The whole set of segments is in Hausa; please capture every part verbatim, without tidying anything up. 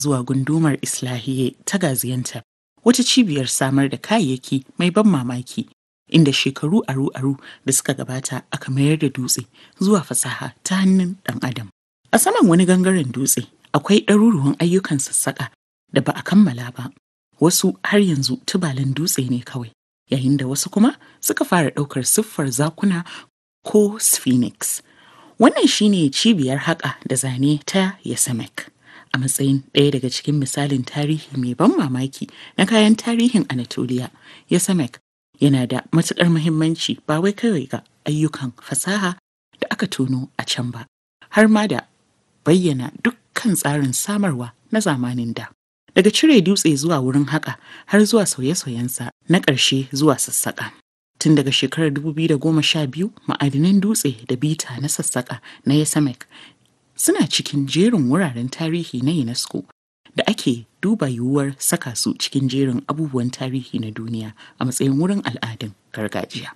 zuwa gundumar Islahiye ta Gaziantep, wata cibiyar samar da kayayyaki mai ban mamaki, inda shekaru aru-aru da suka gabata aka mayar da dutse zuwa fasaha ta hannun ɗan adam. A saman wani gangaren dutse akwai ɗaruruwan ayyukan sassaƙa da ba a kammala ba. Wasu har yanzu tubalan dutse ne kawai, yayin da wasu kuma suka fara ɗaukar siffar zakuna ko sphinx. Wannan shine cibiyar haƙa da zane ta Yosemite a matsayin ɗaya daga cikin misalin tarihi mai ban mamaki na kayan tarihin Anatolia. Yosemite yana da matuƙar muhimmanci ba wai kawai ga ayyukan fasaha da aka tono a can ba, har ma da bayyana dukkan tsarin samarwa na zamanin da. Daga cire dutse zuwa wurin haƙa har zuwa sauye-sauyensa na ƙarshe zuwa sassaƙa. Tun daga shekarar dubu biyu da goma sha biyu, ma'adinan dutse da bita na sassaƙa na Yosemite suna cikin jerin wuraren tarihi na UNESCO da ake duba yiwuwar saka su cikin jerin abubuwan tarihi na duniya a matsayin wurin al'adun gargajiya.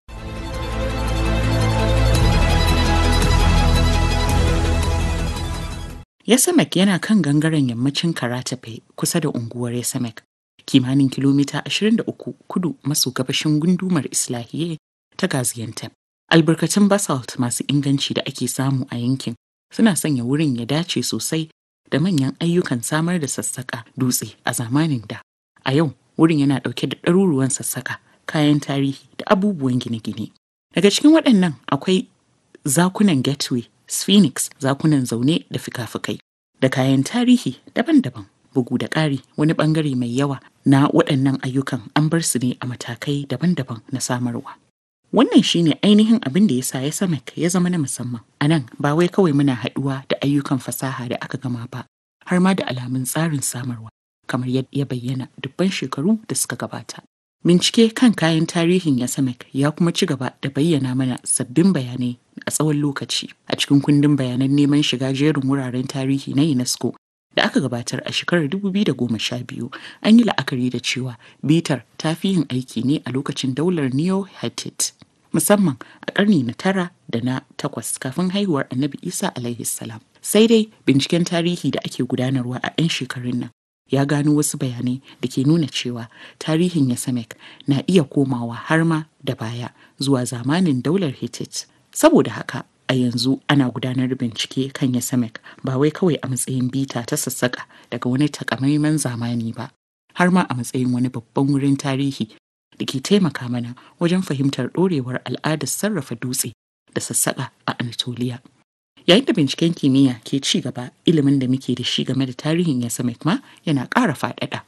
Yosemite yana kan gangaren yammacin Karatape kusa da unguwar Yosemite, kimanin kilomita ashirin da uku kudu maso gabashin gundumar Islahiye ta Gaziantep. Albarkatun basalt masu inganci da ake samu a yankin suna sanya wurin ya dace sosai da manyan ayyukan samar da sassaƙa dutse a zamanin da. A yau, wurin yana ɗauke da ɗaruruwan sassaƙa, kayan tarihi da abubuwan gine-gine. Daga cikin waɗannan akwai zakunan Gateway, Sphinx, zakunan zaune da fika-fikai, da kayan tarihi daban-daban. Bugu da ƙari, wani ɓangare mai yawa na waɗannan ayyukan an bar su ne a matakai daban-daban na samarwa. Wannan shine ainihin abin da ya sa Yosemite ya zama na musamman. A nan ba wai kawai muna haɗuwa da ayyukan fasaha da aka gama ba, har ma da alamun tsarin samarwa, kamar yadda ya bayyana dubban shekaru da suka gabata. Bincike kan kayan tarihin Yosemite ya kuma ci gaba da bayyana mana sabbin bayanai a tsawon lokaci. A cikin kundin bayanan neman shiga jerin wuraren tarihi na UNESCO da aka gabatar a shekarar dubu biyu da goma sha biyu, an yi la'akari da cewa bitar ta fi yin aiki ne a lokacin daular Neo-Hittite, musamman a ƙarni na tara da na takwas kafin haihuwar Annabi Isa alaihi salam. Sai dai binciken tarihi da ake gudanarwa a 'yan shekarun nan ya gano wasu bayanai da ke nuna cewa tarihin Yosemite na iya komawa har ma da baya zuwa zamanin daular Hittite. Saboda haka, a yanzu ana gudanar da bincike kan Yosemite ba wai kawai a matsayin bita ta sassaƙa daga wani takamaiman zamani ba, har ma a matsayin wani babban wurin tarihi da ke taimaka mana wajen fahimtar ɗorewar al'adar sarrafa dutse da sassaƙa a Anatolia. Yayin da binciken kimiyya ke ci gaba, ilimin da muke da shi game da tarihin Yosemite ma yana ƙara faɗaɗa.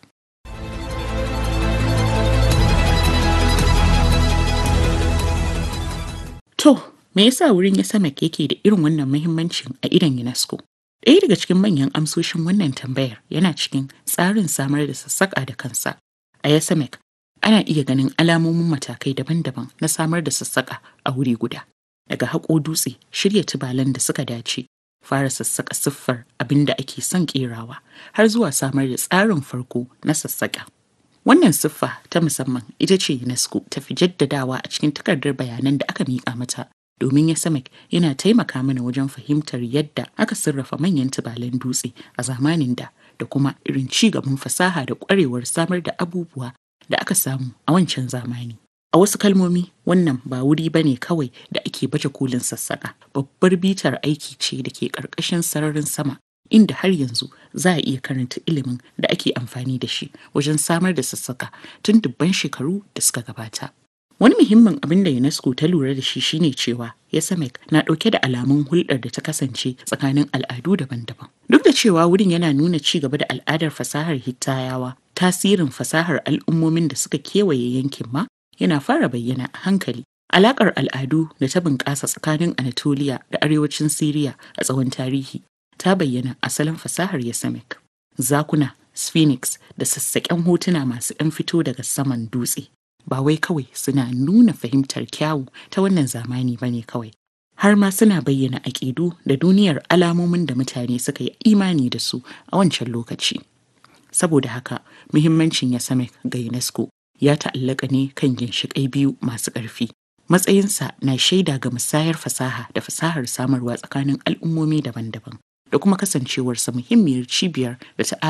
To, me yasa wurin Yosemite yake da irin wannan muhimmancin a idon UNESCO? Ɗaya daga cikin manyan amsoshin wannan tambayar yana cikin tsarin samar da sassaƙa da kansa. A Yosemite, ana iya ganin alamomin matakai daban-daban na samar da sassaƙa a wuri guda. Daga haƙo dutse, shirya tubalan da suka dace, fara sassaƙa siffar abin da ake son ƙerawa, har zuwa samar da tsarin farko na sassaƙa. Wannan siffa ta musamman ita ce UNESCO ta fi jaddadawa a cikin takardar bayanan da aka miƙa mata, domin Yosemite yana taimaka mana wajen fahimtar yadda aka sarrafa manyan tubalan dutse a zamanin da da kuma irin ci gaban fasaha da ƙwarewar samar da abubuwa da aka samu a wancan zamani. A wasu kalmomi, wannan ba wuri ba ne kawai da ake baje kolin sassaƙa. Babbar bitar aiki ce da ke ƙarƙashin sararin sama, inda har yanzu za a iya karanta ilimin da ake amfani da shi wajen samar da sassaƙa tun dubban shekaru da suka gabata. Wani muhimmin abin da UNESCO ta lura da shi shine cewa Yosemite na ɗauke da alamun hulɗar da ta kasance tsakanin al'adu daban-daban. Duk da cewa wurin yana nuna ci gaba da al'adar fasahar Hittayawa, tasirin fasahar al'ummomin da suka kewaye yankin ma yana fara bayyana a hankali. Alaƙar al'adu da ta bunƙasa tsakanin Anatolia da arewacin Siriya a tsawon tarihi ta bayyana asalin fasahar Yosemite. Zakuna, Sphinx da sassaƙen hotuna masu ɗan fito daga saman dutse ba wai kawai suna nuna fahimtar kyawu ta wannan zamani ba ne kawai, har ma suna bayyana aƙidu da duniyar alamomin da mutane suka yi imani da su a wancan lokaci. Saboda haka, muhimmancin Yosemite ga UNESCO ya ta'allaka ne kan ginshiƙai biyu masu ƙarfi. Matsayinsa na shaida ga musayar fasaha da fasahar samarwa tsakanin al'ummomi daban-daban. da kuma kasancewarsa muhimmiyar cibiyar da ta